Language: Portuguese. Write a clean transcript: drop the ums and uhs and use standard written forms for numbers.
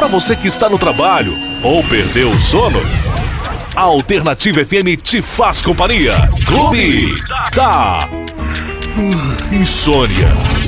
você que está no trabalho ou perdeu o sono, a Alternativa FM te faz companhia. Clube da Insônia.